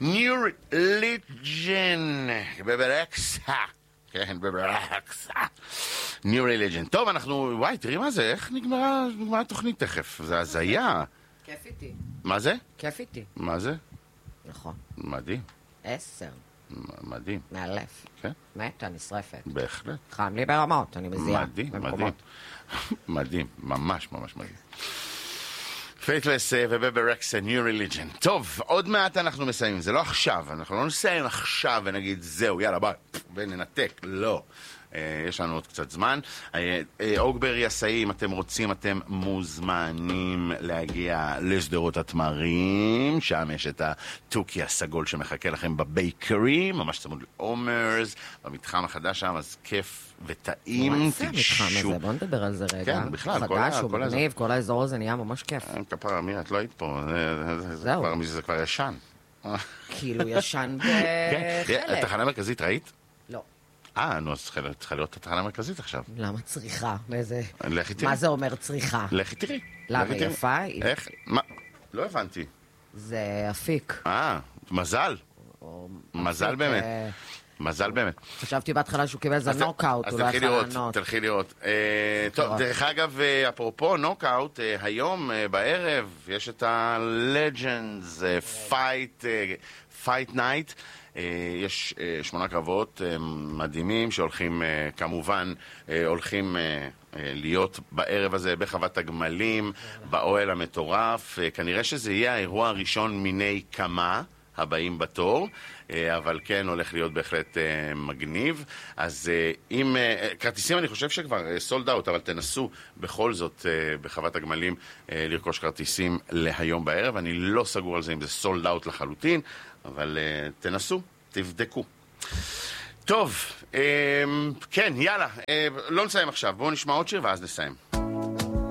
New Religion, בברקסה. כן, בברקסה. New Religion. טוב, אנחנו, וואי, תראי מה זה, איך נגמרה התוכנית תכף? זה הזיה. כיף איתי. מה זה? כיף איתי. מה זה? נכון. מדהים. 10. מדהים. מאלף. כן? מתה, נשרפת. בהחלט. חם לי ברמות, אני מזיעה. מדהים, מדהים. מדהים, ממש ממש מדהים. פייטלס ובברקס, New Religion. טוב, עוד מעט אנחנו מסיימים, זה לא עכשיו, אנחנו לא נסיים עכשיו ונגיד זהו, יאללה ביי, וננתק, לא. יש לנו עוד קצת זמן. אוגברי עשאי, אם אתם רוצים, אתם מוזמנים להגיע לשדרות התמרים, שם יש את הטוקי הסגול שמחכה לכם בבייקרי, ממש צמוד לעומרס, במתחם החדש שם, אז כיף וטעים. מה זה המתחם הזה? בוא נדבר על זה רגע. כן, בכלל, חדש, הוא מגניב, כל האזור הזה נהיה ממש כיף. כפרה, מי, את לא היית פה, זה כבר ישן. כאילו ישן בחלק. תחנה מרכזית ראית? לא. נו, אז צריכה להיות התחנה המרכזית עכשיו. למה צריכה? לכי תראי. מה זה אומר צריכה? לכי תראי. למה יפה? איך? מה? לא הבנתי. זה אפיק. מזל. מזל באמת. מזל באמת. חשבתי בהתחלה שהוא קיבל איזה נוקאוט, הוא לא יכול לענות. תלכי לראות. טוב, דרך אגב, אפרופו נוקאוט, היום בערב יש את ה-Legends Fight Night. יש 8 קרבות מדהימים שהולכים, כמובן, הולכים להיות בערב הזה בחוות הגמלים, באוהל המטורף. כנראה שזה יהיה האירוע הראשון מיני כמה הבאים בתור, אבל כן הולך להיות בהחלט מגניב. אז אם כרטיסים אני חושב שכבר סולד אאוט, אבל תנסו בכל זאת בחוות הגמלים לרכוש כרטיסים להיום בערב. אני לא סגור על זה אם זה סולד אאוט לחלוטין, אבל תנסו, תבדקו. טוב, כן, יאללה, לא נסיים עכשיו, בואו נשמע עוד שיר ואז נסיים.